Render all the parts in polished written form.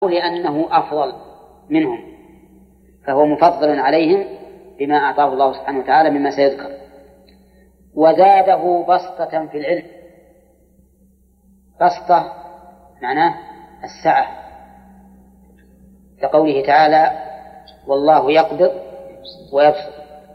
لأنه أفضل منهم، فهو مفضل عليهم بما أعطاه الله سبحانه وتعالى مما سيذكر. وزاده بسطة في العلم. بسطة معناه السعة، كقوله تعالى: والله يقبض ويبسط،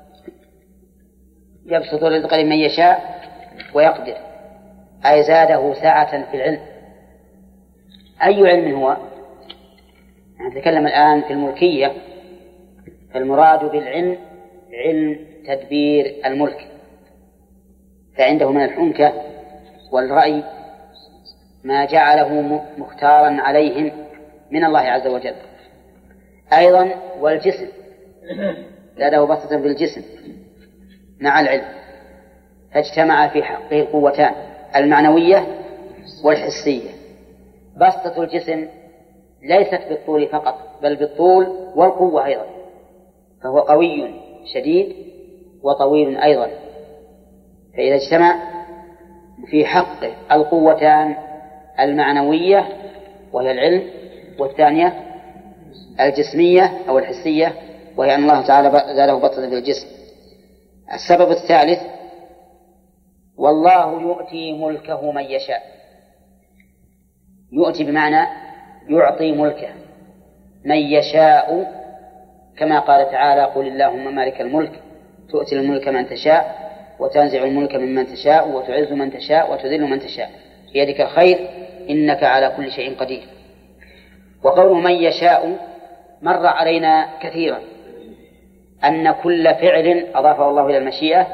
يبسط الرزق لمن يشاء ويقدر، أي زاده سعة في العلم. أي علم هو؟ نتكلم الآن في الملكية، فالمراد بالعلم علم تدبير الملك، فعنده من الحنكة والرأي ما جعله مختارا عليهم من الله عز وجل. أيضا والجسم، زاده بسطة في الجسم مع العلم، فاجتمع في حقه القوتان المعنوية والحسية. بسطة الجسم ليست بالطول فقط، بل بالطول والقوة أيضا، فهو قوي شديد وطويل أيضا. فإذا اجتمع في حقه القوتان المعنوية وهي العلم، والثانية الجسمية أو الحسية وهي أن الله تعالى زاده بسطة في الجسم. السبب الثالث: والله يؤتي ملكه من يشاء. يؤتي بمعنى يعطي ملكه من يشاء، كما قال تعالى: قل اللهم مالك الملك تؤتي الملك من تشاء وتنزع الملك ممن تشاء وتعز من تشاء وتذل من تشاء بيدك الخير إنك على كل شيء قدير. وقوله من يشاء مر علينا كثيرا أن كل فعل أضافه الله إلى المشيئة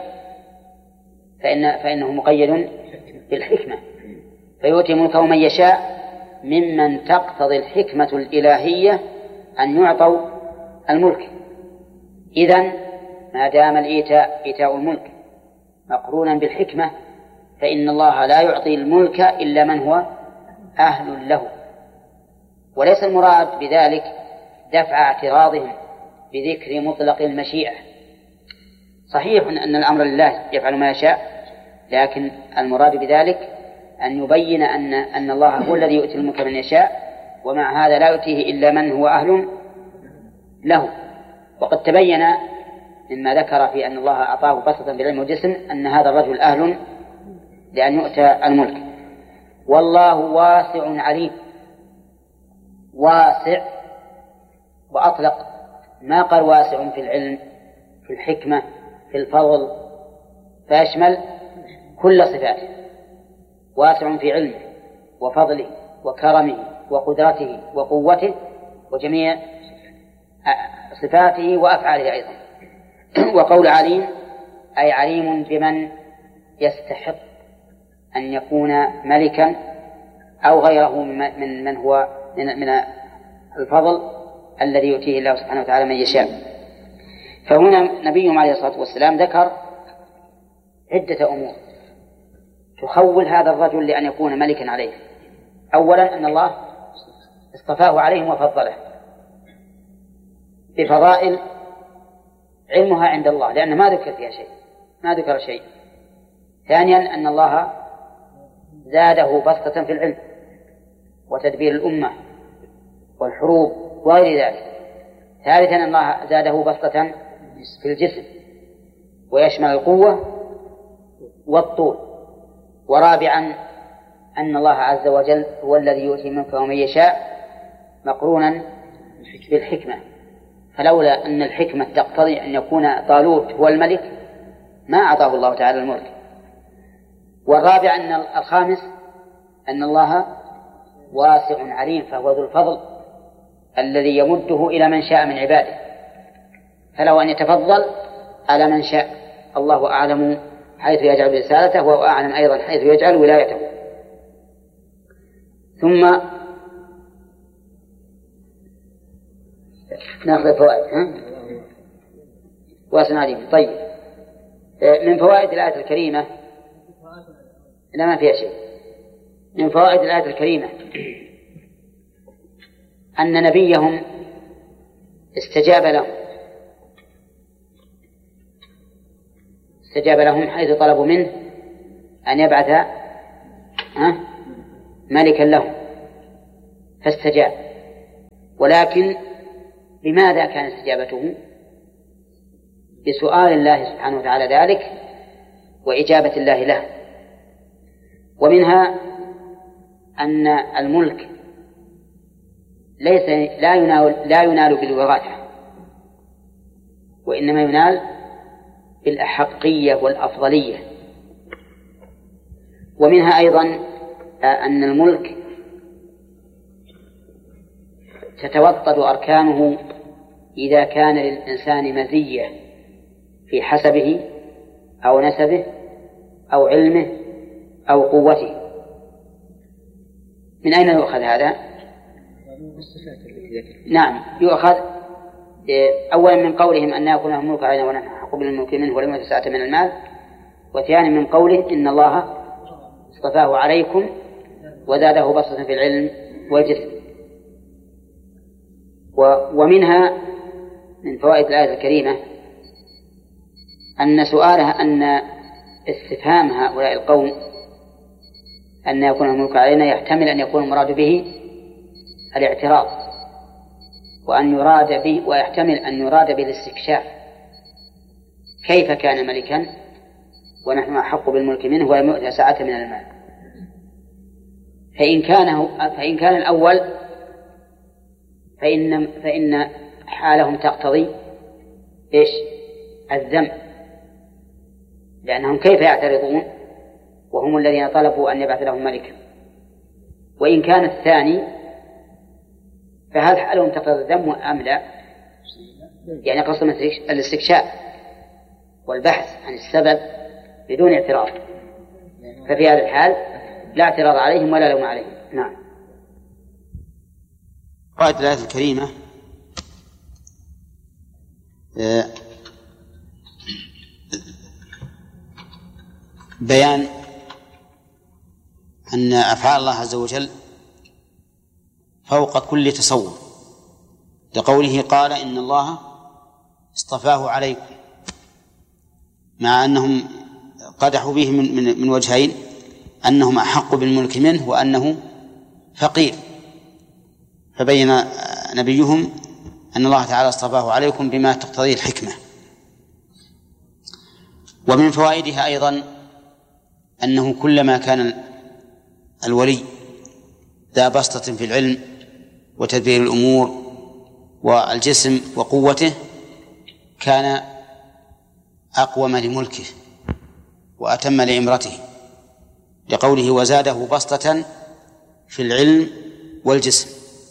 فإنه مقيد بالحكمة، فيؤتي ملكه من يشاء ممن تقتضي الحكمة الإلهية أن يعطوا الملك. إذن ما دام إيتاء الملك مقرونا بالحكمة، فإن الله لا يعطي الملك إلا من هو أهل له. وليس المراد بذلك دفع اعتراضهم بذكر مطلق المشيئة. صحيح أن الأمر لله يفعل ما يشاء، لكن المراد بذلك أن يبين أن الله هو الذي يؤتي الملك من يشاء، ومع هذا لا يؤتيه إلا من هو أهل له. وقد تبين مما ذكر في أن الله أعطاه بسطة بالعلم والجسم أن هذا الرجل أهل لأن يؤتى الملك. والله واسع عليم. واسع، وأطلق ما قال واسع في العلم في الحكمة في الفضل، فيشمل كل صفاته. واسع في علمه وفضله وكرمه وقدرته وقوته وجميع صفاته وأفعاله أيضا. وقول عليم أي عليم بمن يستحق أن يكون ملكا أو غيره من هو من الفضل الذي يؤتيه الله سبحانه وتعالى من يشاء. فهنا نبينا عليه الصلاة والسلام ذكر عدة أمور تخول هذا الرجل لأن يكون ملكا عليه. أولا أن الله اصطفاه عليهم وفضله بفضائل علمها عند الله، لأن ما ذكر فيها شيء، ما ذكر شيء. ثانيا أن الله زاده بسطة في العلم وتدبير الأمة والحروب وغير ذلك. ثالثا أن الله زاده بسطة في الجسم ويشمل القوة والطول. ورابعا أن الله عز وجل هو الذي يؤتي ملكه من يشاء مقرونا بالحكمة، فلولا أن الحكمة تقتضي أن يكون طالوت هو الملك ما أعطاه الله تعالى الملك. والرابع أن الخامس أن الله واسع عليم، فهو ذو الفضل الذي يمده إلى من شاء من عباده، فلو أن يتفضل على من شاء. الله أعلم حيث يجعل رسالته، وهو أعلم أيضا حيث يجعل ولايته. ثم نأخذ الفوائد. واسع عليم. طيب، من فوائد الآية الكريمة، لا ما فيها شيء. من فوائد الآية الكريمة أن نبيهم استجاب لهم حيث طلبوا منه أن يبعث ملكا لهم، فاستجاب. ولكن لماذا كانت استجابته؟ بسؤال الله سبحانه وتعالى ذلك وإجابة الله له. ومنها أن الملك لا ينال بالوراثة، وإنما ينال بالأحقية والأفضلية. ومنها أيضا أن الملك تتوطد أركانه إذا كان للإنسان مزية في حسبه أو نسبه أو علمه أو قوته. من أين يؤخذ هذا؟ نعم، يؤخذ أولا من قولهم أن يكون الملك علينا ونحن أحق بالملك منه ولم يؤت سعة من المال، وثانيا من قوله إن الله اصطفاه عليكم وزاده بسطة في العلم والجسم. ومنها من فوائد الآية الكريمة أن سؤالها أن استفهام هؤلاء القوم أن يكون الملك علينا يحتمل أن يكون المراد به الاعتراض، ويحتمل أن يراد به الاستكشاف، كيف كان ملكا ونحن أحق بالملك منه ولم يؤت سعة من المال. فإن كان الأول فإن حالهم تقتضي إيش؟ الذم، لأنهم كيف يعترضون وهم الذين طلبوا أن يبعث لهم ملكا. وإن كان الثاني فهل حالهم تقتضي الذم أم لا؟ يعني قصد الاستكشاف والبحث عن السبب بدون اعتراض، ففي هذا الحال لا اعتراض عليهم ولا لوم عليهم. نعم. قائد الآية الكريمة بيان أن أفعال الله عز وجل فوق كل تصور، لقوله قال إن الله اصطفاه عليكم، مع أنهم قدحوا به من وجهين، أنهم أحق بالملك منه وأنه فقير، فبين نبيهم أن الله تعالى اصطفاه عليكم بما تقتضيه الحكمة. ومن فوائدها أيضا أنه كلما كان الولي ذا بسطة في العلم وتدبير الأمور والجسم وقوته كان أقوم لملكه وأتم لإمرته، لقوله وزاده بسطة في العلم والجسم.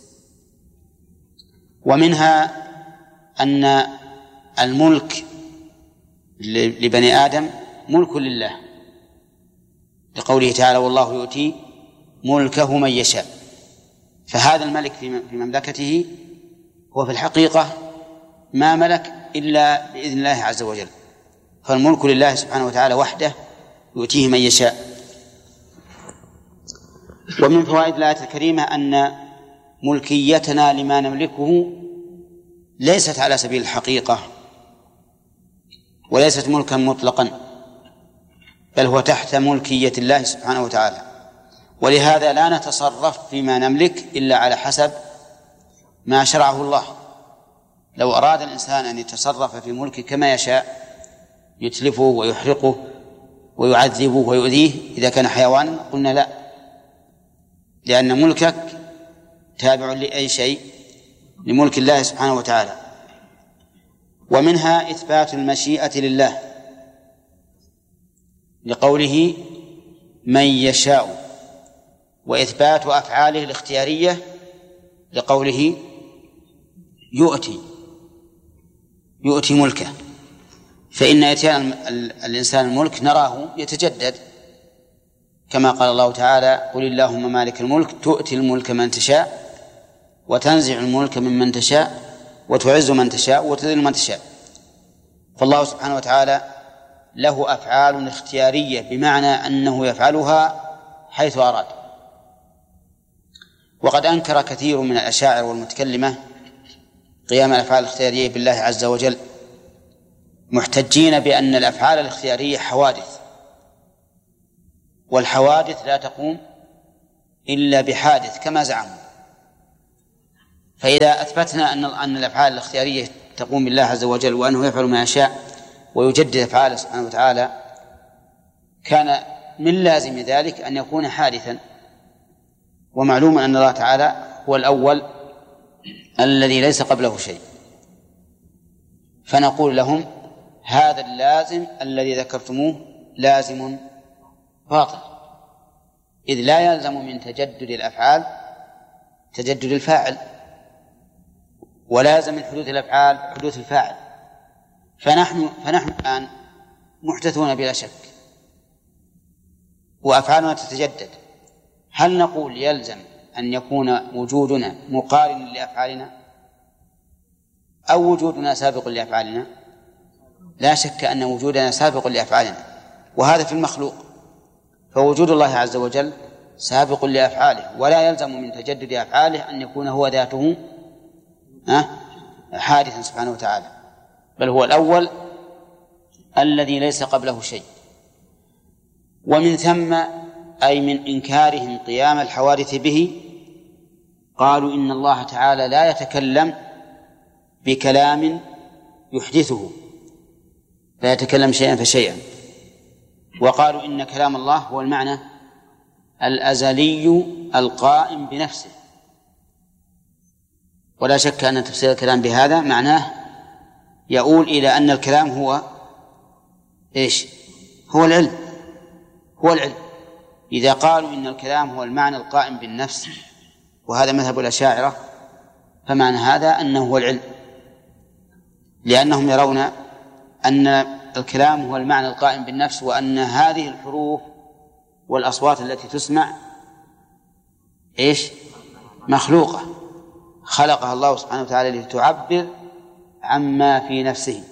ومنها أن الملك لبني آدم ملك لله، لقوله تعالى والله يؤتي ملكه من يشاء، فهذا الملك في مملكته هو في الحقيقة ما ملك إلا بإذن الله عز وجل، فالملك لله سبحانه وتعالى وحده يؤتيه من يشاء. ومن فوائد الآية الكريمة أن ملكيتنا لما نملكه ليست على سبيل الحقيقة وليست ملكا مطلقا، بل هو تحت ملكية الله سبحانه وتعالى، ولهذا لا نتصرف فيما نملك إلا على حسب ما شرعه الله. لو أراد الإنسان أن يتصرف في ملكه كما يشاء يتلفه ويحرقه ويعذبه ويؤذيه إذا كان حيوانا قلنا لا، لأن ملكك تابع لأي شيء لملك الله سبحانه وتعالى. ومنها إثبات المشيئة لله، لقوله من يشاء، وإثبات أفعاله الاختيارية، لقوله يؤتي ملكه. فإن إتيان الإنسان الملك نراه يتجدد، كما قال الله تعالى قل اللهم مالك الملك تؤتي الملك من تشاء وتنزع الملك ممن تشاء وتعز من تشاء وتذل من تشاء. فالله سبحانه وتعالى له أفعال اختيارية، بمعنى أنه يفعلها حيث أراد. وقد أنكر كثير من الأشاعرة والمتكلمة قيام الأفعال الاختيارية بالله عز وجل، محتجين بأن الأفعال الاختيارية حوادث، والحوادث لا تقوم إلا بحادث كما زعموا، فإذا أثبتنا أن الأفعال الاختيارية تقوم بالله عز وجل وأنه يفعل ما يشاء ويجدد أفعاله سبحانه وتعالى، كان من لازم ذلك أن يكون حادثا. ومعلوم أن الله تعالى هو الأول الذي ليس قبله شيء، فنقول لهم هذا اللازم الذي ذكرتموه لازم باطل، إذ لا يلزم من تجدد الأفعال تجدد الفاعل، ولازم من حدوث الأفعال حدوث الفاعل. فنحن الآن محدثون بلا شك وأفعالنا تتجدد. هل نقول يلزم أن يكون وجودنا مقارن لأفعالنا أو وجودنا سابق لأفعالنا؟ لا شك أن وجودنا سابق لأفعالنا، وهذا في المخلوق، فوجود الله عز وجل سابق لأفعاله، ولا يلزم من تجدد أفعاله أن يكون هو ذاته حادثا سبحانه وتعالى، بل هو الأول الذي ليس قبله شيء. ومن ثم أي من إنكارهم قيام الحوادث به قالوا إن الله تعالى لا يتكلم بكلام يحدثه، لا يتكلم شيئا فشيئا. وقالوا إن كلام الله هو المعنى الأزلي القائم بنفسه، ولا شك أن تفسير الكلام بهذا معناه يؤول إلى أن الكلام هو إيش؟ هو العلم. هو العلم. إذا قالوا إن الكلام هو المعنى القائم بالنفس، وهذا مذهب الأشاعرة، فمعنى هذا أنه هو العلم، لأنهم يرون أن الكلام هو المعنى القائم بالنفس، وأن هذه الحروف والأصوات التي تسمع إيش؟ مخلوقة، خلقها الله سبحانه وتعالى لتعبر عما في نفسه.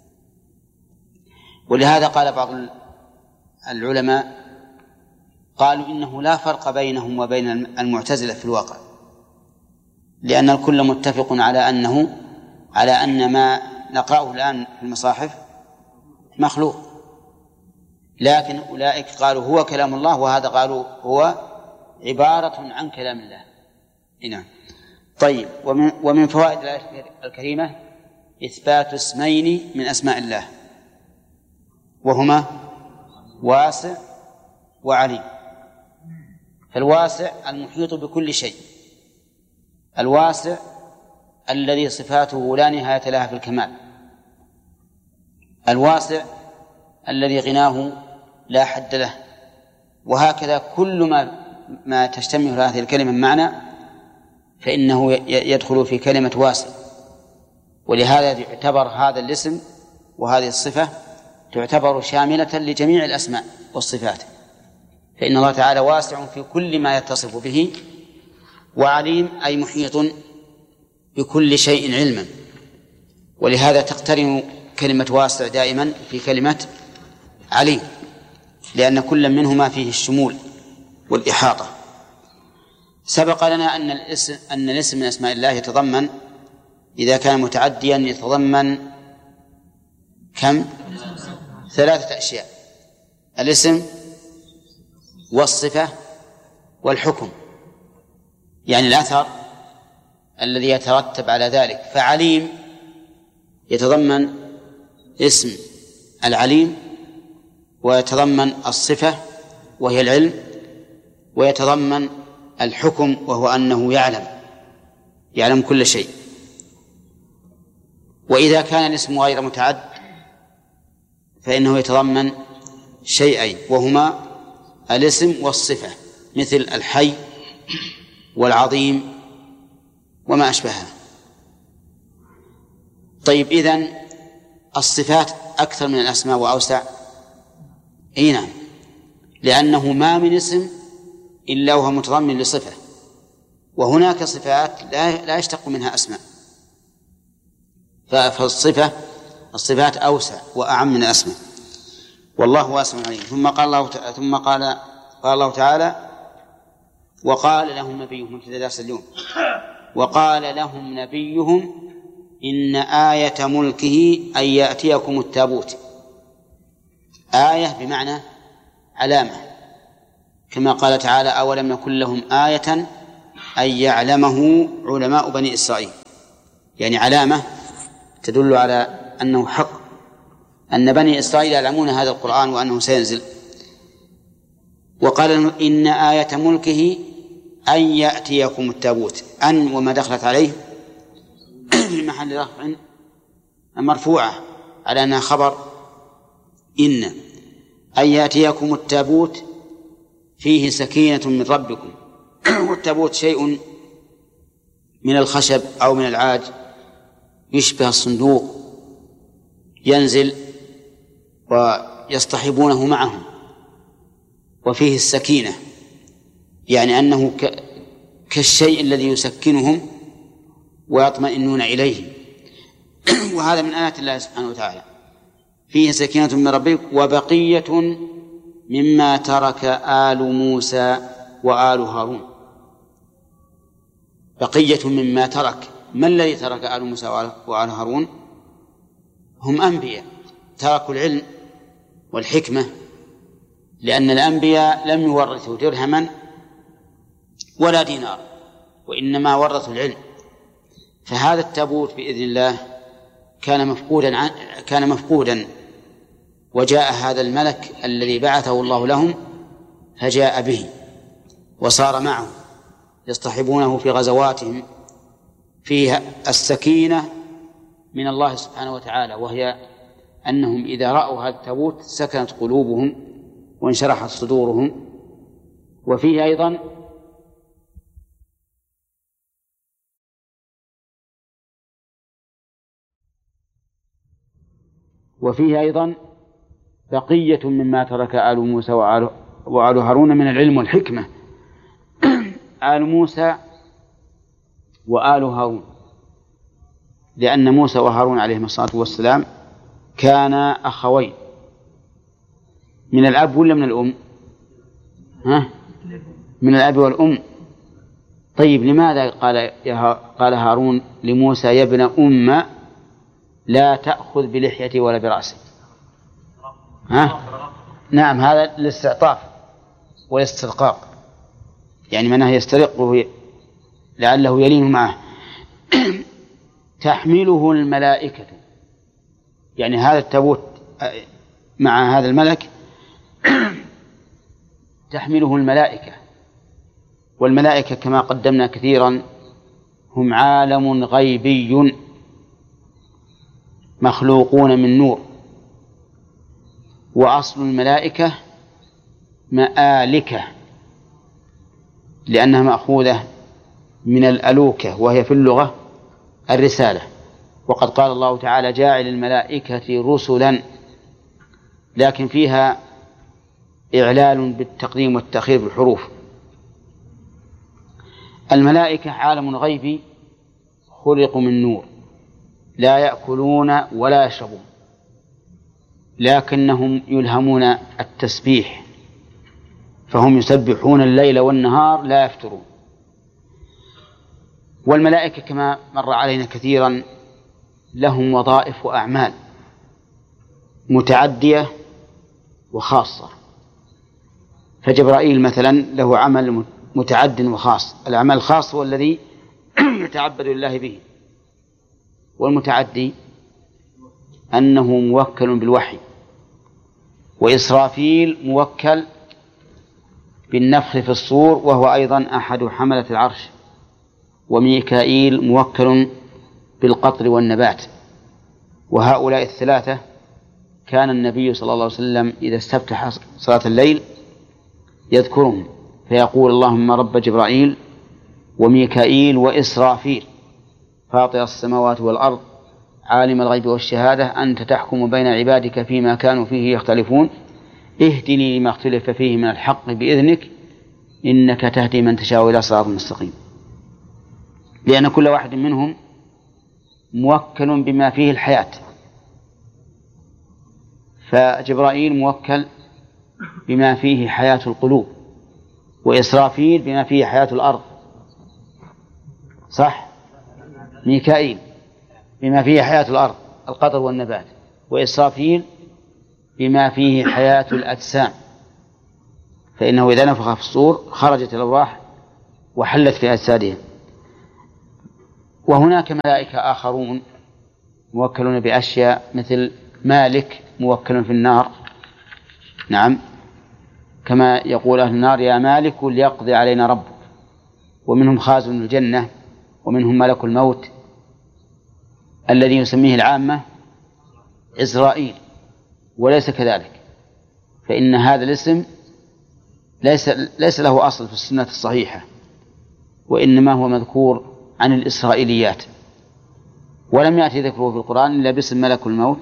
ولهذا قال بعض العلماء قالوا إنه لا فرق بينهم وبين المعتزلة في الواقع، لأن الكل متفق على أن ما نقرأه الآن في المصاحف مخلوق، لكن أولئك قالوا هو كلام الله، وهذا قالوا هو عبارة عن كلام الله. نعم. طيب، ومن فوائد الآية الكريمة إثبات اسمين من أسماء الله، وهما واسع وعليم. فالواسع المحيط بكل شيء، الواسع الذي صفاته لا نهاية لها في الكمال، الواسع الذي غناه لا حد له. وهكذا كل ما تشتمل هذه الكلمة معنى فإنه يدخل في كلمة واسع. ولهذا يعتبر هذا الاسم وهذه الصفة تعتبر شاملة لجميع الأسماء والصفات، فإن الله تعالى واسع في كل ما يتصف به، وعليم أي محيط بكل شيء علما. ولهذا تقترن كلمة واسع دائما في كلمة عليم، لأن كل منهما فيه الشمول والإحاطة. سبق لنا أن الاسم من أسماء الله يتضمن، إذا كان متعديا يتضمن كم؟ 3 أشياء: الاسم والصفة والحكم، يعني الأثر الذي يترتب على ذلك. فعليم يتضمن اسم العليم، ويتضمن الصفة وهي العلم، ويتضمن الحكم وهو أنه يعلم كل شيء. وإذا كان الاسم غير متعد فإنه يتضمن شيئين، وهما الاسم والصفة، مثل الحي والعظيم وما أشبهها. طيب، إذن الصفات أكثر من الأسماء وأوسع. نعم، لأنه ما من اسم إلا وهو متضمن لصفة، وهناك صفات لا يشتق منها أسماء، فالصفات أوسع وأعم من الأسماء، والله واسع عليم. ثم قال الله تعالى: وقال لهم نبيهم في درس اليوم، وقال لهم نبيهم إن آية ملكه أن يأتيكم التابوت. آية بمعنى علامة، كما قال تعالى: أولم يكن لهم آية أن يعلمه علماء بني إسرائيل، يعني علامة تدل على أنه حق، أن بني إسرائيل يعلمون هذا القرآن وأنه سينزل. وقال إن آية ملكه أن يأتيكم التابوت، أن وما دخلت عليه في محل رفع مرفوعة على أنها خبر أن يأتيكم التابوت فيه سكينة من ربكم. والتابوت شيء من الخشب أو من العاج يشبه الصندوق، ينزل ويصطحبونه معهم، وفيه السكينة، يعني أنه كالشيء الذي يسكنهم ويطمئنون إليه. وهذا من آيات الله سبحانه وتعالى، فيه سكينة من ربك وبقية مما ترك آل موسى وآل هارون. بقية مما ترك، ما الذي ترك آل موسى وآل هارون؟ هم أنبياء تركوا العلم والحكمة، لأن الأنبياء لم يورثوا درهما ولا دينار، وإنما ورثوا العلم. فهذا التابوت بإذن الله كان مفقودا وجاء هذا الملك الذي بعثه الله لهم فجاء به وصار معه يصطحبونه في غزواتهم، فيها السكينة من الله سبحانه وتعالى، وهي أنهم إذا رأوا هذا التابوت سكنت قلوبهم وانشرحت صدورهم. وفيه أيضا بقية مما ترك آل موسى وآل هارون من العلم والحكمة. آل موسى وآل هارون، لأن موسى وهارون عليهما الصلاة والسلام كانا أخوين من الأب ولا من الأم؟ من الأب والأم. طيب لماذا قال هارون لموسى يا ابن أم لا تأخذ بلحيتي ولا برأسي؟ نعم، هذا الاستعطاف والاسترقاق، يعني منه يسترقه لعله يلين معه. تحمله الملائكة، يعني هذا التابوت مع هذا الملك تحمله الملائكة. والملائكة كما قدمنا كثيرا هم عالم غيبي مخلوقون من نور، وأصل الملائكة مآلكة لأنها مأخوذة من الألوكة، وهي في اللغة الرسالة. وقد قال الله تعالى جاعل الملائكة رسلا، لكن فيها إعلال بالتقديم والتأخير بالحروف. الملائكة عالم غيبي خلقوا من نور، لا يأكلون ولا يشربون، لكنهم يلهمون التسبيح، فهم يسبحون الليل والنهار لا يفترون. والملائكة كما مر علينا كثيرا لهم وظائف وأعمال متعدية وخاصة. فجبرائيل مثلا له عمل متعد وخاص، العمل الخاص هو الذي يتعبد لله به، والمتعدي أنه موكل بالوحي. وإسرافيل موكل بالنفخ في الصور، وهو أيضا أحد حملة العرش. وميكائيل موكل بالقطر والنبات. وهؤلاء الثلاثة كان النبي صلى الله عليه وسلم إذا استفتح صلاة الليل يذكرهم فيقول اللهم رب جبرائيل وميكائيل وإسرافيل فاطر السماوات والأرض عالم الغيب والشهادة أنت تحكم بين عبادك فيما كانوا فيه يختلفون اهدني لما اختلف فيه من الحق بإذنك إنك تهدي من تشاء إلى صراط مستقيم. لأن كل واحد منهم موكل بما فيه الحياة. فجبرائيل موكل بما فيه حياة القلوب، وإسرافيل بما فيه حياة الأرض، صح؟ ميكائيل بما فيه حياة الأرض القطر والنبات، وإسرافيل بما فيه حياة الأجسام، فإنه إذا نفخ في الصور خرجت الأرواح وحلت في أجسادهم. وهناك ملائكة آخرون موكلون بأشياء مثل مالك موكل في النار، نعم، كما يقول أهل النار يا مالك ليقضي علينا ربك. ومنهم خازن الجنة، ومنهم ملك الموت الذي يسميه العامة إسرائيل، وليس كذلك، فإن هذا الاسم ليس له أصل في السنة الصحيحة، وإنما هو مذكور عن الإسرائيليات، ولم يأتي ذكره في القرآن إلا باسم ملك الموت،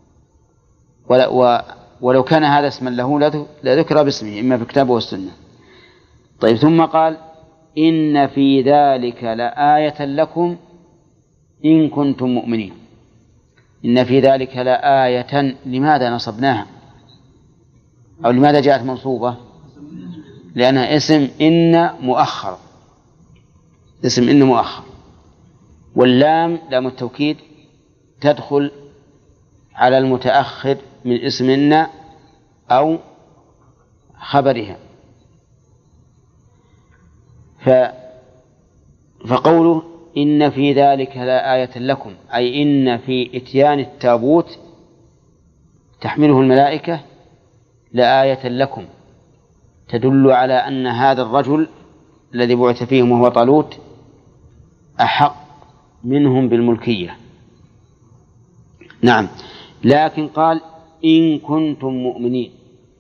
ولو كان هذا اسما له لذكر باسمه إما في الكتاب والسنة. طيب، ثم قال إن في ذلك لآية لكم إن كنتم مؤمنين. إن في ذلك لآية، لماذا نصبناها أو لماذا جاءت منصوبة؟ لأنها اسم إن مؤخر، اسم إن مؤخر، واللام لام التوكيد تدخل على المتأخر من اسم إن أو خبرها. فقوله إن في ذلك لآية لكم، أي إن في إتيان التابوت تحمله الملائكة لآية لكم، تدل على أن هذا الرجل الذي بعث فيهم وهو طالوت أحق منهم بالملكية. نعم، لكن قال إن كنتم مؤمنين،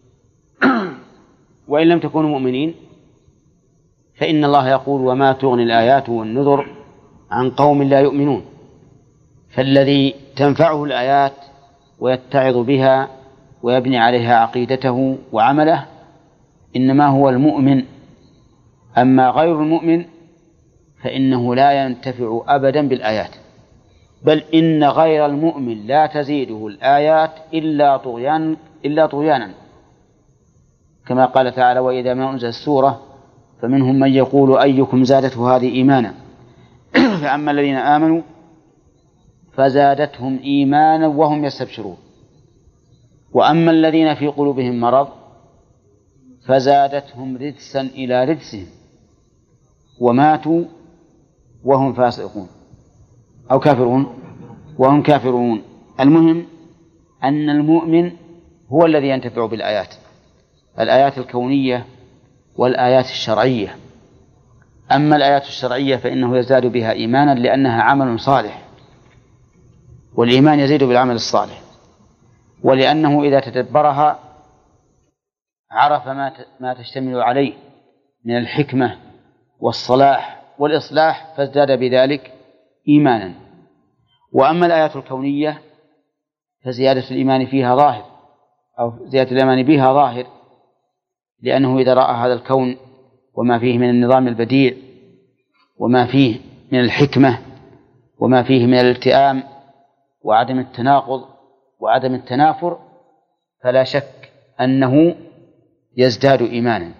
وإن لم تكونوا مؤمنين فإن الله يقول وما تغني الآيات والنذر عن قوم لا يؤمنون. فالذي تنفعه الآيات ويتعظ بها ويبني عليها عقيدته وعمله إنما هو المؤمن، أما غير المؤمن فإنه لا ينتفع أبدا بالآيات، بل إن غير المؤمن لا تزيده الآيات إلا طغيانا، كما قال تعالى وإذا ما أنزل السورة فمنهم من يقول أيكم زادته هذه إيمانا فأما الذين آمنوا فزادتهم إيمانا وهم يستبشرون، وأما الذين في قلوبهم مرض فزادتهم رجسا إلى رجسهم وماتوا وهم فاسقون أو كافرون وهم كافرون. المهم أن المؤمن هو الذي ينتفع بالآيات، الآيات الكونية والآيات الشرعية. أما الآيات الشرعية فإنه يزداد بها إيمانا لأنها عمل صالح، والإيمان يزيد بالعمل الصالح، ولأنه إذا تدبرها عرف ما تشتمل عليه من الحكمة والصلاح والإصلاح فازداد بذلك إيمانا. وأما الآيات الكونية فزيادة الإيمان فيها ظاهر، أو زيادة الإيمان بها ظاهر، لأنه إذا رأى هذا الكون وما فيه من النظام البديع وما فيه من الحكمة وما فيه من الالتئام وعدم التناقض وعدم التنافر فلا شك أنه يزداد إيمانا.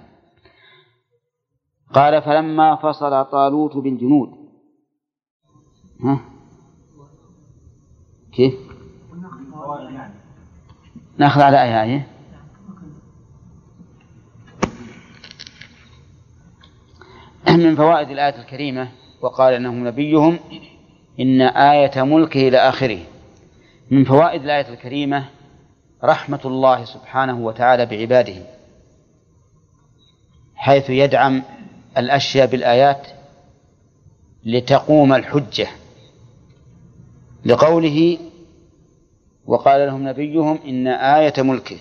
قال فلما فصل طالوت بالجنود، كيف نأخذ على آية من فوائد الآية الكريمة. وقال إنهم نبيهم إن آية ملكه إلى آخره. من فوائد الآية الكريمة رحمة الله سبحانه وتعالى بعباده، حيث يدعم الأشياء بالآيات لتقوم الحجة، لقوله وقال لهم نبيهم إن آية ملكه.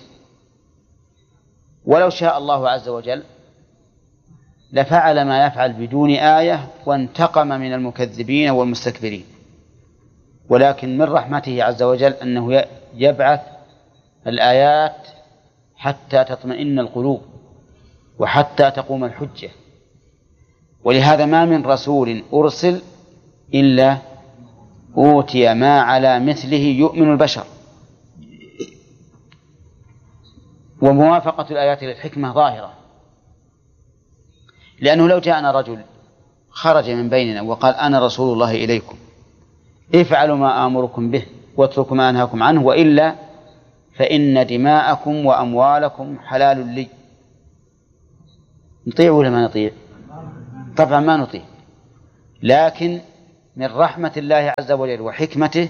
ولو شاء الله عز وجل لفعل ما يفعل بدون آية وانتقم من المكذبين والمستكبرين، ولكن من رحمته عز وجل أنه يبعث الآيات حتى تطمئن القلوب وحتى تقوم الحجة. ولهذا ما من رسول أرسل إلا أوتي ما على مثله يؤمن البشر. وموافقة الآيات للحكمة ظاهرة، لأنه لو جاءنا رجل خرج من بيننا وقال أنا رسول الله إليكم افعلوا ما آمركم به واتركوا ما أنهاكم عنه وإلا فإن دماءكم وأموالكم حلال لي، نطيع ولا ما نطيع؟ طبعا ما نطيع، لكن من رحمة الله عز وجل وحكمته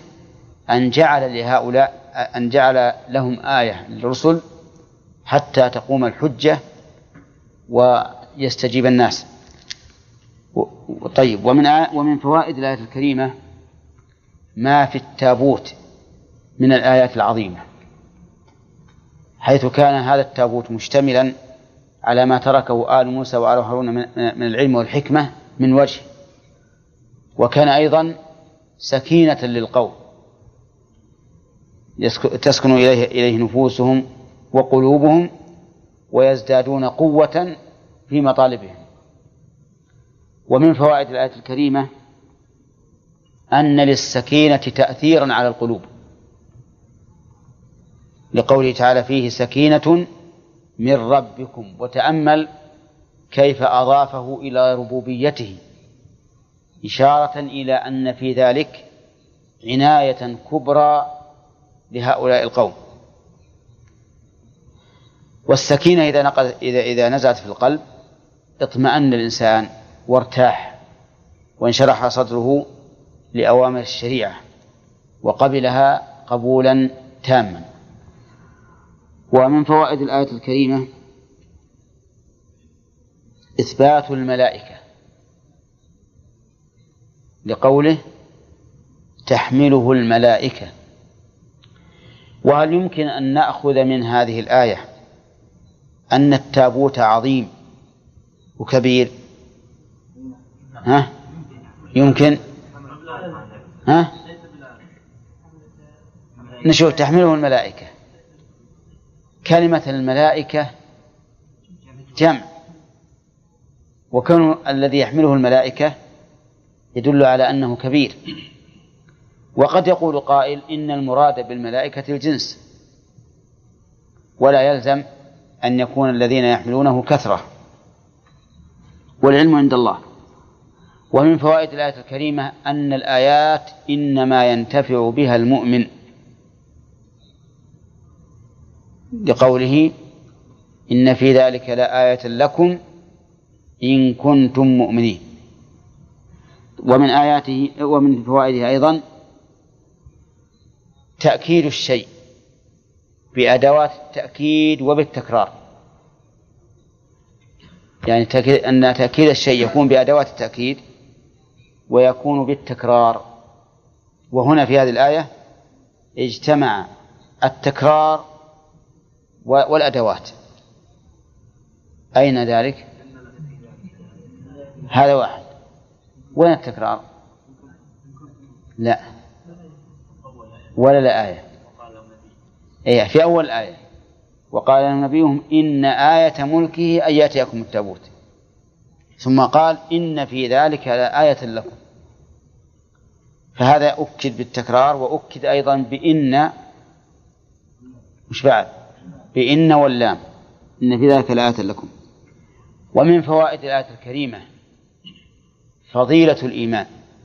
أن جعل لهم آية للرسل حتى تقوم الحجة ويستجيب الناس. طيب، ومن فوائد الآية الكريمة ما في التابوت من الآيات العظيمة، حيث كان هذا التابوت مشتملا على ما تركه آل موسى وآل هارون من العلم والحكمة من وجه، وكان أيضا سكينة للقوم تسكن إليه نفوسهم وقلوبهم ويزدادون قوة في مطالبهم. ومن فوائد الآية الكريمة أن للسكينة تأثيرا على القلوب، لقوله تعالى فيه سكينة من ربكم، وتأمل كيف أضافه إلى ربوبيته، إشارة إلى أن في ذلك عناية كبرى لهؤلاء القوم. والسكينة إذا نزلت في القلب اطمأن الإنسان وارتاح وانشرح صدره لأوامر الشريعة وقبلها قبولا تاما. ومن فوائد الآية الكريمة إثبات الملائكة، لقوله تحمله الملائكة. وهل يمكن أن نأخذ من هذه الآية أن التابوت عظيم وكبير؟ يمكن. نشوف تحمله الملائكة. كلمة الملائكة جمع، وكون الذي يحمله الملائكة يدل على أنه كبير. وقد يقول قائل إن المراد بالملائكة الجنس، ولا يلزم أن يكون الذين يحملونه كثرة، والعلم عند الله. ومن فوائد الآية الكريمة أن الآيات إنما ينتفع بها المؤمن، لقوله إن في ذلك لآية لكم إن كنتم مؤمنين. ومن فوائده أيضا تأكيد الشيء بأدوات التأكيد وبالتكرار، يعني أن تأكيد الشيء يكون بأدوات التأكيد ويكون بالتكرار. وهنا في هذه الآية اجتمع التكرار والأدوات. أين ذلك؟ هذا واحد. وين التكرار؟ لا، ولا لا آية. إيه، في أول آية وقال لهم نبيهم إن آية ملكه أن يأتيكم التابوت، ثم قال إن في ذلك لآية لكم. فهذا أكد بالتكرار، وأكد أيضا بإن، مش بعد، بإن واللام، إن في ذلك لآية لكم. ومن فوائد الآية الكريمة فضيلة الإيمان،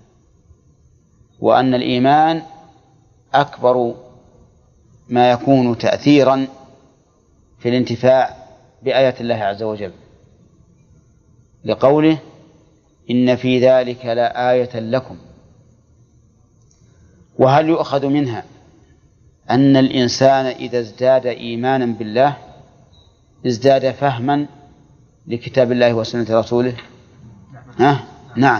وأن الإيمان أكبر ما يكون تأثيرا في الانتفاع بآيات الله عز وجل، لقوله إن في ذلك لآية لكم. وهل يؤخذ منها أن الإنسان إذا ازداد إيمانا بالله ازداد فهما لكتاب الله وسنة رسوله؟ نعم،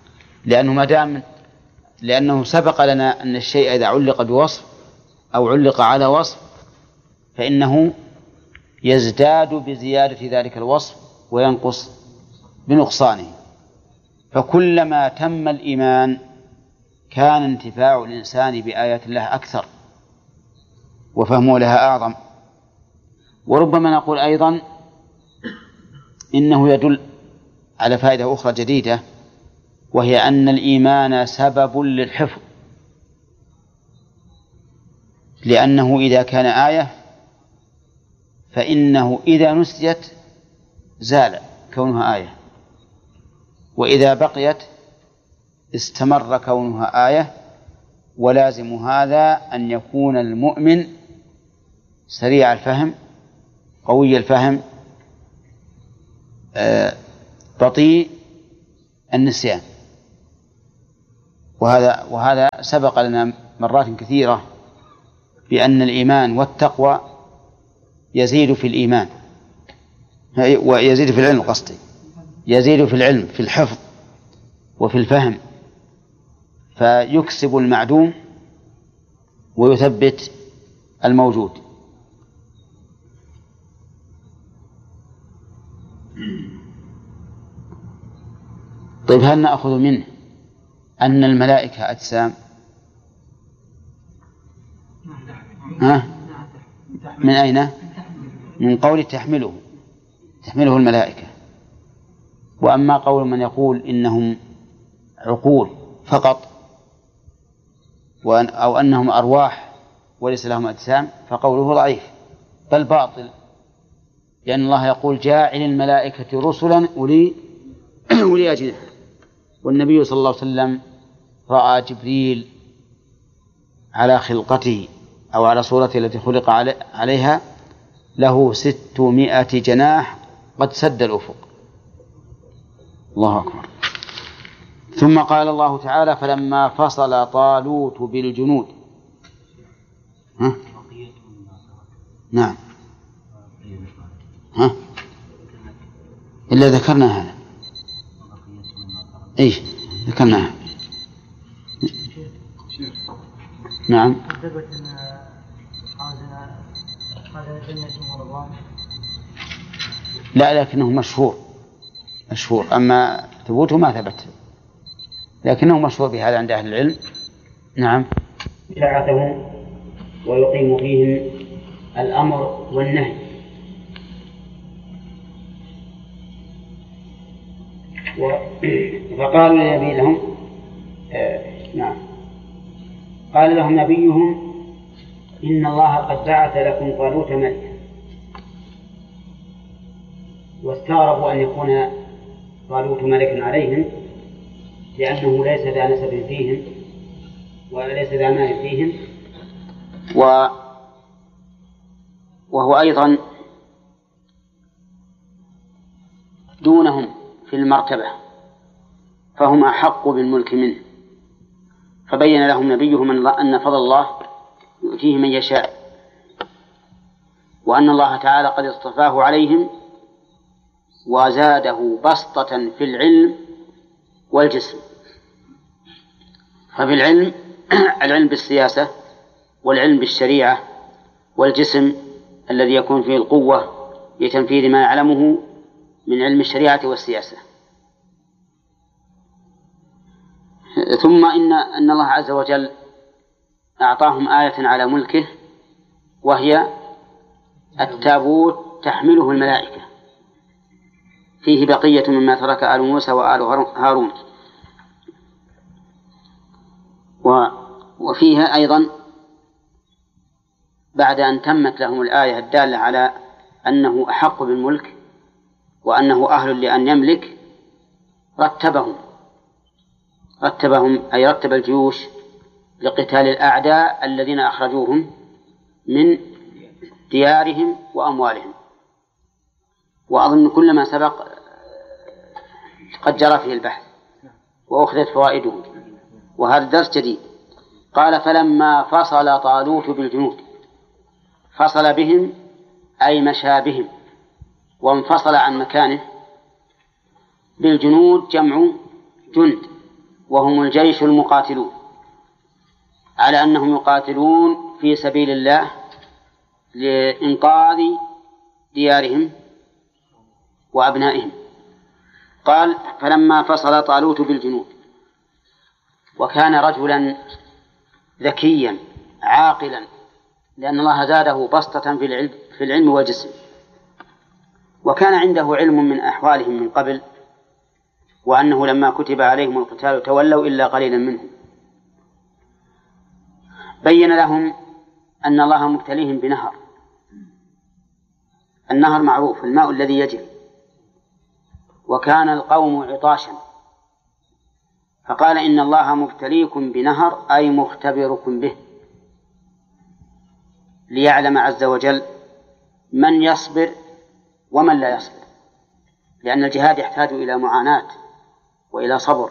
لأنه سبق لنا أن الشيء إذا علق بوصف أو علق على وصف فإنه يزداد بزيادة ذلك الوصف وينقص بنقصانه. فكلما تم الإيمان كان انتفاع الإنسان بآيات الله أكثر وفهمه لها أعظم. وربما نقول أيضا إنه يدل على فائدة أخرى جديدة، وهي أن الإيمان سبب للحفظ، لأنه إذا كان آية فإنه إذا نسيت زال كونها آية، وإذا بقيت استمر كونها آية. ولازم هذا أن يكون المؤمن سريع الفهم قوي الفهم بطيء النسيان. وهذا سبق لنا مرات كثيرة بأن الإيمان والتقوى يزيد في الإيمان ويزيد في العلم، قصدي يزيد في العلم في الحفظ وفي الفهم، فيكسب المعدوم ويثبت الموجود. طيب، هل نأخذ منه أن الملائكة أجسام؟ من أين؟ من قول تحمله الملائكة. وأما قول من يقول إنهم عقول فقط أو أنهم أرواح وليس لهم أجسام فقوله ضعيف بل باطل، لأن الله يقول جاعل الملائكة رسلا أولي أجنحة، والنبي صلى الله عليه وسلم رأى جبريل على خلقته أو على صورته التي خلق عليها له 600 جناح قد سد الأفق. الله أكبر. ثم قال الله تعالى فلما فصل طالوت بالجنود. نعم. إلا ذكرنا هذا. إيش ذكرناها؟ نعم. لا، لكنه مشهور، أما ثبوته ما ثبت، لكنه مشهور بهذا عند أهل العلم. نعم. شرعته ويقيم فيهم الأمر والنهي. فقالوا لنبي لهم نعم، قال لهم نبيهم إن الله قد بعث لكم طالوت ملكا، واستغربوا أن يكون طالوت ملكا عليهم لأنه ليس ذا نسب فيهم وليس ذا مال فيهم، وهو أيضا دونهم في المرتبة، فهم أحق بالملك منه. فبين لهم نبيهم أن فضل الله يؤتيه من يشاء، وأن الله تعالى قد اصطفاه عليهم وزاده بسطة في العلم والجسم. ففي العلم العلم بالسياسة والعلم بالشريعة، والجسم الذي يكون فيه القوة لتنفيذ ما يعلمه من علم الشريعة والسياسة. ثم إن الله عز وجل أعطاهم آية على ملكه، وهي التابوت تحمله الملائكة فيه بقية مما ترك آل موسى وآل هارون. وفيها أيضا بعد أن تمت لهم الآية الدالة على أنه أحق بالملك وأنه أهل لأن يملك، رتبهم أي رتب الجيوش لقتال الأعداء الذين أخرجوهم من ديارهم وأموالهم. وأظن كل ما سبق قد جرى فيه البحث وأخذت فوائده، وهذا درس جديد. قال فلما فصل طالوت بالجنود، فصل بهم أي مشى بهم وانفصل عن مكانه. بالجنود جمع جند، وهم الجيش المقاتلون، على أنهم يقاتلون في سبيل الله لإنقاذ ديارهم وأبنائهم. قال فلما فصل طالوت بالجنود، وكان رجلا ذكيا عاقلا، لأن الله زاده بسطة في العلم والجسم، وكان عنده علم من أحوالهم من قبل، وأنه لما كتب عليهم القتال تولوا إلا قليلا منهم. بين لهم أن الله مبتليهم بنهر، النهر معروف الماء الذي يجري، وكان القوم عطاشا، فقال إن الله مبتليكم بنهر أي مختبركم به، ليعلم عز وجل من يصبر ومن لا يصبر، لأن الجهاد يحتاج إلى معاناة وإلى صبر،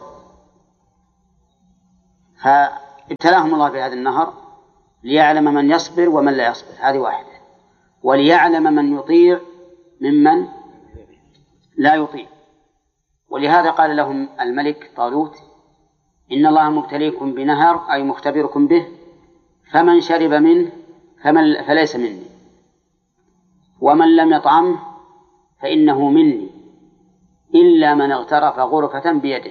فابتلاهم الله بهذا النهر ليعلم من يصبر ومن لا يصبر، هذه واحدة، وليعلم من يطيع ممن لا يطيع. ولهذا قال لهم الملك طالوت: إن الله مبتليكم بنهر، أي مختبركم به، فمن شرب منه فليس مني، ومن لم يطعمه فإنه مني إلا من اغترف غرفة بيده.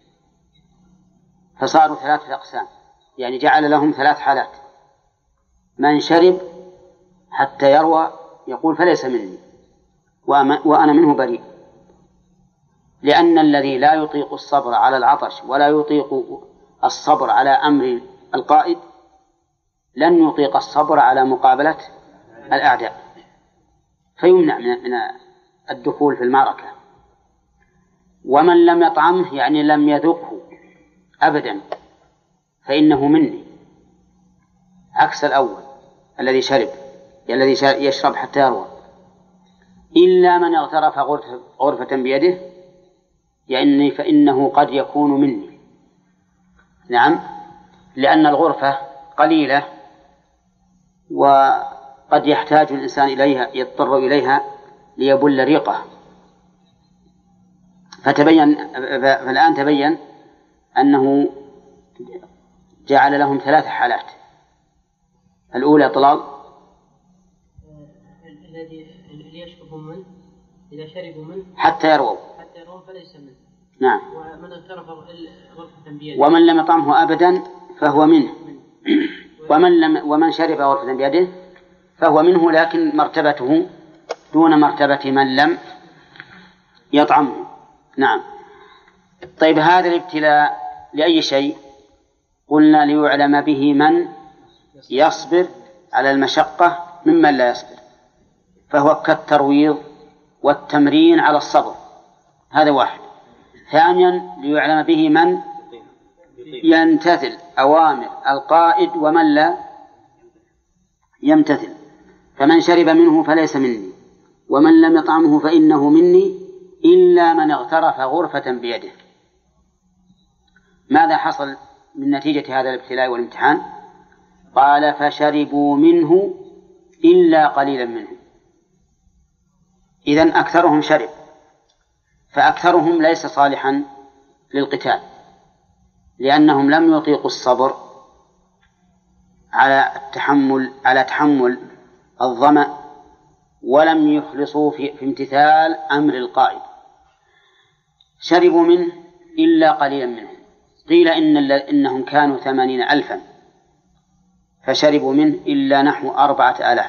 فصاروا 3 أقسام، يعني جعل لهم 3 حالات: من شرب حتى يروى يقول فليس مني وأنا منه بريء، لأن الذي لا يطيق الصبر على العطش ولا يطيق الصبر على أمر القائد لن يطيق الصبر على مقابلة الأعداء، فيمنع من الدخول في المعركة. ومن لم يطعمه يعني لم يذقه أبدا فإنه مني، عكس الأول الذي شرب، الذي يشرب حتى يروى. إلا من اغترف غرفة بيده يعني فإنه قد يكون مني. نعم، لأن الغرفة قليلة وقد يحتاج الإنسان إليها، يضطر إليها ليبل ريقه. فالآن تبين أنه جعل لهم 3 حالات. الأولى طلال الذي يشرب منه إذا شربوا منه حتى يرووا فليس منه. نعم. ومن اغترف غرفة بيده ومن لم يطعمه أبدا فهو منه. ومن شرب غرفة بيده فهو منه، لكن مرتبته دون مرتبة من لم يطعمه. نعم. طيب، هذا الابتلاء لأي شيء؟ قلنا ليعلم به من يصبر على المشقة ممن لا يصبر، فهو كالترويض والتمرين على الصبر، هذا واحد. ثانيا ليعلم به من يمتثل أوامر القائد ومن لا يمتثل. فمن شرب منه فليس مني ومن لم يطعمه فإنه مني إلا من اغترف غرفة بيده. ماذا حصل من نتيجة هذا الابتلاء والامتحان؟ قال: فشربوا منه إلا قليلا منهم. إذن أكثرهم شرب، فأكثرهم ليس صالحا للقتال، لأنهم لم يطيقوا الصبر على تحمل الظمأ، ولم يخلصوا في امتثال أمر القائد. شربوا منه إلا قليلا منهم. قيل إنهم كانوا 80,000 فشربوا منه إلا نحو 4,000،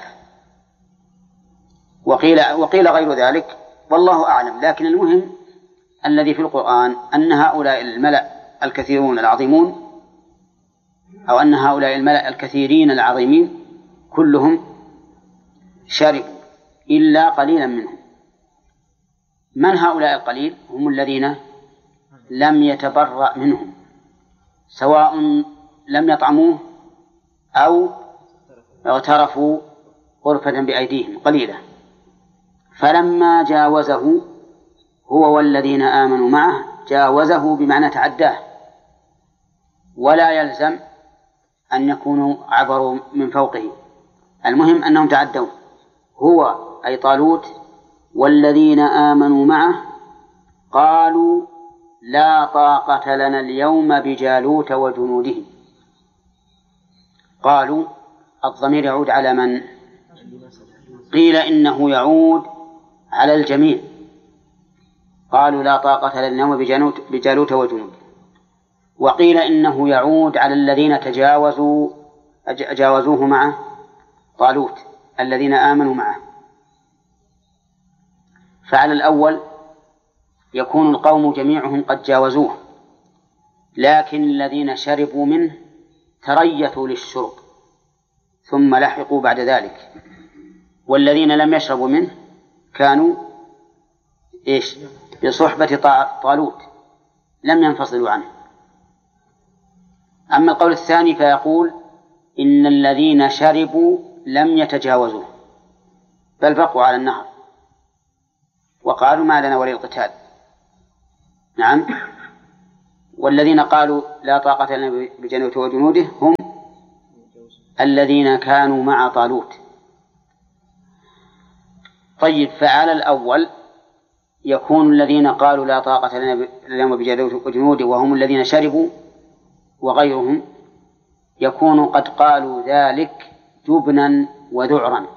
وقيل غير ذلك، والله أعلم. لكن المهم الذي في القرآن أن هؤلاء الملأ الكثيرون العظيمون، أو أن هؤلاء الملأ الكثيرين العظيمين كلهم شربوا إلا قليلا منهم. من هؤلاء القليل؟ هم الذين لم يتبرأ منهم، سواء لم يطعموه أو اغترفوا غرفة بأيديهم قليلة. فلما جاوزه هو والذين آمنوا معه، جاوزه بمعنى تعداه، ولا يلزم أن يكونوا عبروا من فوقه، المهم أنهم تعدوا. هو أي طالوت والذين آمنوا معه قالوا: لا طاقة لنا اليوم بجالوت وجنوده. قالوا الضمير يعود على من؟ قيل إنه يعود على الجميع. قالوا لا طاقة لنا اليوم بجالوت وجنوده. وقيل إنه يعود على الذين جاوزوه معه طالوت، الذين آمنوا معه. فعلى الأول يكون القوم جميعهم قد جاوزوه، لكن الذين شربوا منه تريثوا للشرب ثم لحقوا بعد ذلك، والذين لم يشربوا منه كانوا بصحبة طالوت، لم ينفصلوا عنه. أما القول الثاني فيقول إن الذين شربوا لم يتجاوزوه بل بقوا على النهر وقالوا ما لنا ولي القتال. نعم. والذين قالوا لا طاقة لنا بجالوت وجنوده هم الذين كانوا مع طالوت. طيب، فعلى الأول يكون الذين قالوا لا طاقة لنا بجالوت وجنوده وهم الذين شربوا وغيرهم يكون قد قالوا ذلك جبنا وذعرا.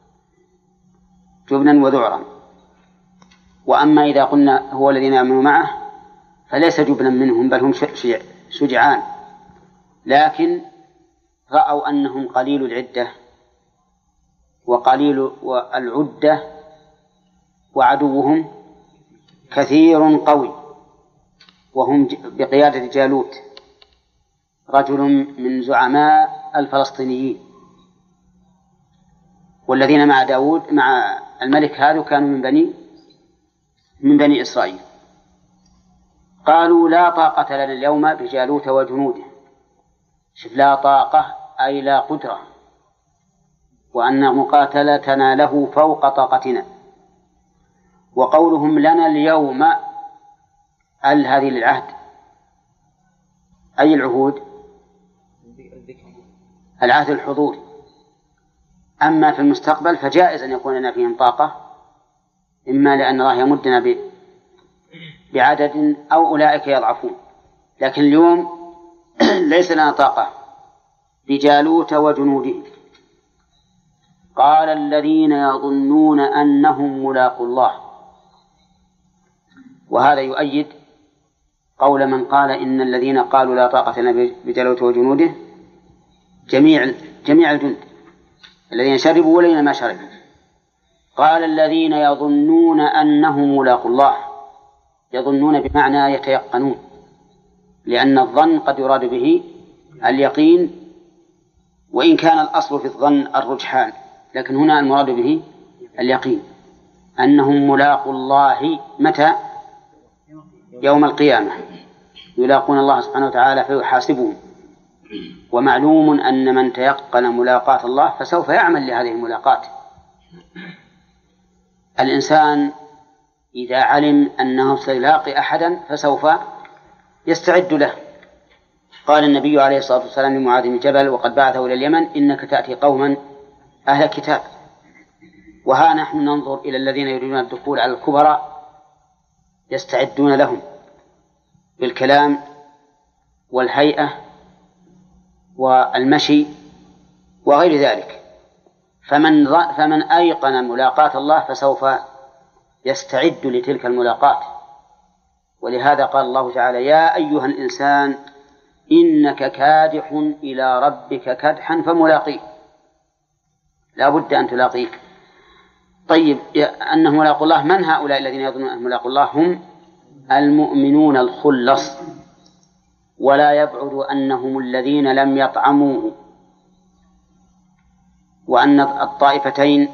وأما إذا قلنا هو الذين آمنوا معه فليس جبنا منهم، بل هم شجعان، لكن رأوا أنهم قليل العدة وقليل العدة وعدوهم كثير قوي، وهم بقيادة جالوت رجل من زعماء الفلسطينيين. والذين مع داود مع الملك هذا كانوا من بني إسرائيل. قالوا لا طاقة لنا اليوم بجالوت وجنوده. شوف، لا طاقة أي لا قدرة، وأن مقاتلتنا له فوق طاقتنا. وقولهم لنا اليوم هذه للعهد، أي العهود؟ العهد الحضوري. أما في المستقبل فجائز أن يكون لنا فيهم طاقة، إما لأن الله يمدنا بعدد أو أولئك يضعفون، لكن اليوم ليس لنا طاقة بجالوت وجنوده. قال الذين يظنون أنهم ملاقوا الله. وهذا يؤيد قول من قال إن الذين قالوا لا طاقة لنا بجالوت وجنوده جميع الجند الذين شربوا والذين ما شربوا. قال الذين يظنون أنهم ملاقوا الله. يظنون بمعنى يتيقنون، لأن الظن قد يراد به اليقين، وإن كان الأصل في الظن الرجحان، لكن هنا المراد به اليقين. أنهم ملاقوا الله متى؟ يوم القيامة يلاقون الله سبحانه وتعالى فيحاسبهم. ومعلوم أن من تيقن ملاقاة الله فسوف يعمل لهذه الملاقاة. الإنسان إذا علم أنه سيلاقي أحدا فسوف يستعد له. قال النبي عليه الصلاة والسلام لمعاذ بن جبل وقد بعثه إلى اليمن: إنك تأتي قوما أهل كتاب. وها نحن ننظر إلى الذين يريدون الدخول على الكبراء يستعدون لهم بالكلام والهيئة والمشي وغير ذلك. فمن أيقن ملاقاة الله فسوف يستعد لتلك الملاقاة. ولهذا قال الله تعالى: يا أيها الإنسان إنك كادح إلى ربك كدحا فملاقيه. لا بد أن تلاقيه. طيب، أنه ملاقوا الله، من هؤلاء الذين يظنون أن ملاقوا الله؟ هم المؤمنون الخلص، ولا يبعد أنهم الذين لم يطعموه. وأن الطائفتين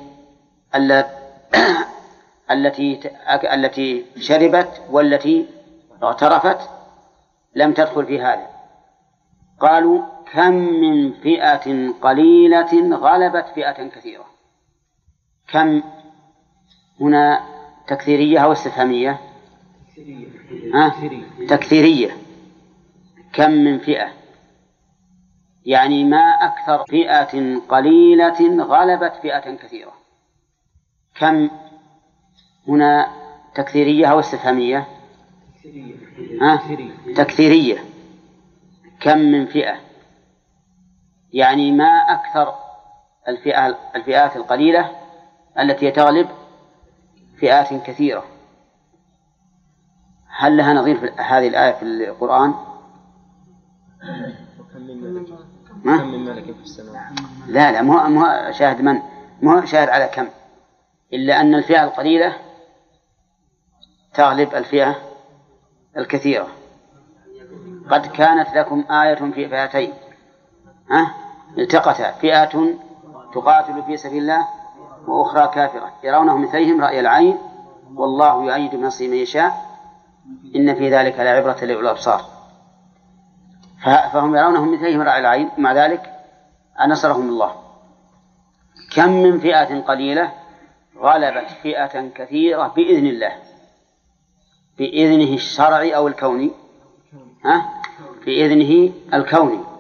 التي شربت والتي اغترفت لم تدخل في هذا. قالوا: كم من فئة قليلة غلبت فئة كثيرة. كم هنا تكثيرية أو استفهامية؟ تكثيرية. كم من فئة يعني ما أكثر فئة قليلة غلبت فئة كثيرة. كم هنا تكثيرية أو استفهامية؟ تكثيرية. كم من فئة يعني ما أكثر الفئات القليلة التي تغلب فئات كثيرة. هل لها نظير في هذه الآية في القرآن؟ كم من ملك في السماء. لا مو شاهد مو شاهد على كم، إلا أن الفئة القليلة تغلب الفئة الكثيرة. قد كانت لكم آية في فئتين التقتا: فئة تقاتل في سبيل الله وأخرى كافرة يرونهم مثلهم رأي العين والله يؤيد بنصره من يشاء إن في ذلك لعبرة لأولي الأبصار. فهم يرونهم مثلهم رأي العين، ومع ذلك نصرهم الله. كم من فئة قليلة غلبت فئة كثيرة بإذن الله، بإذنه الشرعي أو الكوني؟ بإذنه الكوني.